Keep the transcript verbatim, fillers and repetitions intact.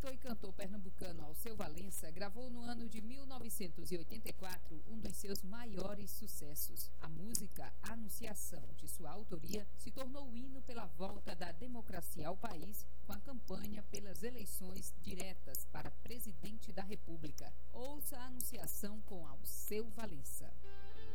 compositor e cantor pernambucano Alceu Valença gravou no ano de mil novecentos e oitenta e quatro um dos seus maiores sucessos. A música Anunciação, de sua autoria, se tornou o hino pela volta da democracia ao país com a campanha pelas eleições diretas para presidente da República. Ouça a Anunciação com Alceu Valença.